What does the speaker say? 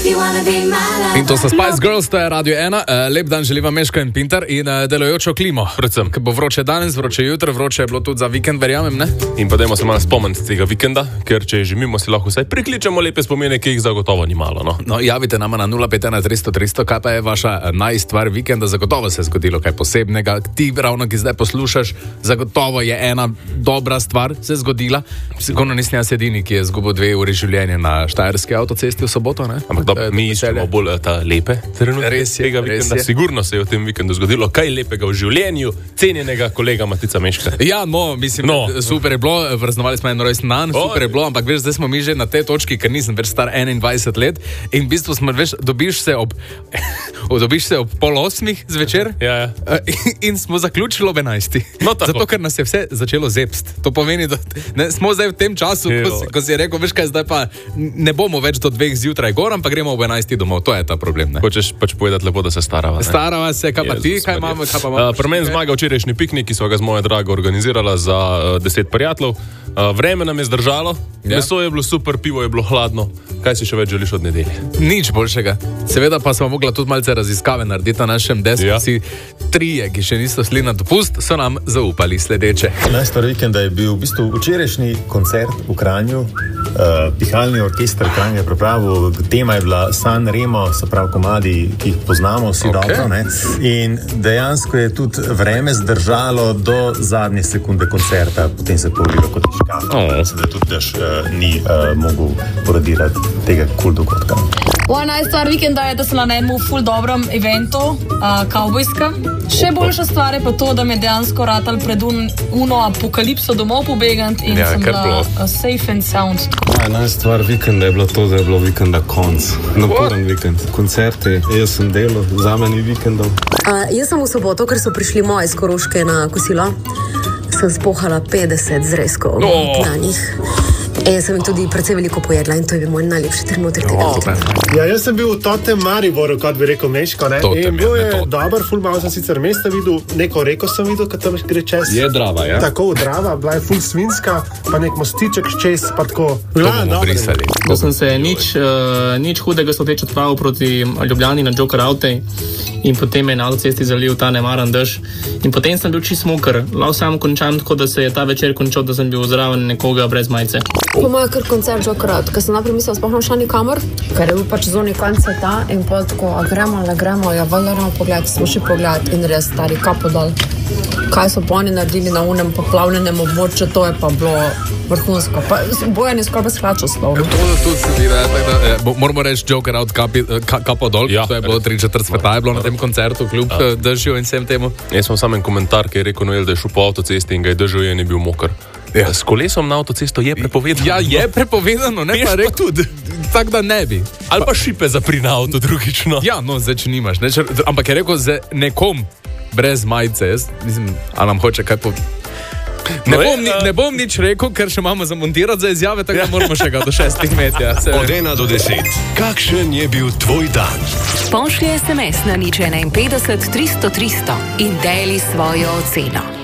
In to so Spice Girls, to je Radio 1. Lep dan želim vam Meško in Pinter in delujočo klimo. Predvsem. Ker bo vroče danes, vroče jutro, vroče je bilo tudi za vikend, verjamem, ne? In pa dajmo se malo spomniti tega vikenda, ker če že mimo si lahko vsaj prikličemo lepe spomine, ki jih zagotovo ni malo, no? No, javite nama na 051 300 300, kaj pa je vaša najstvar vikenda, zagotovo se je zgodilo kaj posebnega. Ti ravno, ki zdaj poslušaš, zagotovo je ena dobra stvar se zgodila. Sigurno nisem jaz edini, ki je izgubil 2 uri življenja na Štajerski avtocesti v soboto, ne? Ampak mi iščemo bolj ta lepe trenutke tega vikenda. Sigurno se je v tem vikendu zgodilo kaj lepega v življenju cenjenega kolega Matica Meška. Ja, no, mislim, super je bilo, praznovali smo en rojstni dan, super je bilo, ampak veš, zdaj smo mi že na tej točki, ker nisem več star 21 let in v bistvu smo, veš, dobiš se ob 7:30 zvečer. Ja. In smo zaključili ob 11. No, zato, ker nas je vse začelo zepst. To pomeni, da smo zdaj v tem času, ko si rekel, veš kaj, zdaj pa ne bomo več do 2 zjutraj gor, ampak gremo ob 11 domov. To je ta problem, ne? Hočeš pač povedati lepo, da se starava, ne? Starava se, kaj pa ti, kaj imamo, kaj pa imamo? Pri meni zmaga včerajšnji piknik, ki so ga z mojo drago organizirala za 10 prijateljev. Vreme nam je zdržalo, meso je bilo super, pivo je bilo hladno. Kaj si še več želiš od nedelje? Nič boljšega. Seveda pa smo mogla tudi malce raziskave narediti na našem desku. Vsi trije, ki še niso šli na dopust, so nam zaupali sledeče. Najstar vikenda je bil v bistvu včerajšnji koncert v Kranju. Pihalni orkester Kranj je pripravil, tema je bila San Remo, se pravi komadi, ki jih poznamo vsi dobro, ne? In dejansko je tudi vreme zdržalo do zadnje sekunde koncerta, potem se je povedalo kot škafo, da tudi daš ni mogel poradirati tega dogodka. Moja najstvar vikenda je, da sem na enem ful dobrem eventu, kavbojskem. Še boljša stvar je pa to, da me dejansko ratal pred uno apokalipso domov pobegant in sem bila safe and sound. Moja najstvar vikenda je bilo to, da je bilo vikenda konc. Naporen vikend. Koncerti, jaz sem delal, za meni vikendov. Jaz sem v soboto, ker so prišli moji iz Koroške na kosilo, sem spohala 50 zrezkov na njih. Jaz sem tudi precej veliko pojedla in to je bil moj najlepši trenutek tega vikenda. Ja, jaz sem bil v Totem Mariboru, kot bi rekel Meško, ne? In bil je dober, ful malo sem sicer mesta videl, neko reko sem videl, kad tam gre čez. Je Drava, ja? Tako, Drava, bila je ful svinska, pa nek mostiček čez, pa tako. To bomo brisali. Da sem se nič hudega soteč odpravil proti Ljubljani na Joker Aute in potem je na avtocesti zalil ta nemaran dež. In potem sem bil čist smoker. Lahko sam končam tako, da se je ta večer končal, da sem bil zraven nekoga brez majice. Po mojem kar koncert Joker Out, ker sem najprej mislila, sploh ne šla nikamor, ker je bil pač zunaj konec sveta in pa tako, a gremo, ne gremo, ja, valjno pogled, smo še pogled in res stari kapo dol. Kaj so pa oni naredili na unem poplavljenem območju, to je pa bilo vrhunsko. Pa Bojan je skoraj sklačal slov. To tudi se vidi, moramo reči Joker Out kapo dol, to je bilo 3/4 sveta, je bilo na tem koncertu, kljub dežju in vsem temu. Jaz sem samo en komentar, ki je rekel Noel, da je šel po avtocesti in ga je dežil in je bil moker. S kolesom na avtocesto je prepovedano. Ja, je prepovedano, ne pa rekel tudi. Tako da ne bi. Ali pa šipe zapri na avto drugično. Ja, no, zdaj če nimaš. Ne, ampak je rekel z nekom brez majice. Jaz mislim, a nam hoče kaj Ne bom nič rekel, ker še imamo zamontirati za izjave, tako da moramo še ga do 6 imeti. Ja, od 1 do 10. Kakšen je bil tvoj dan? Pošlji SMS na 051 300 300 in deli svojo oceno.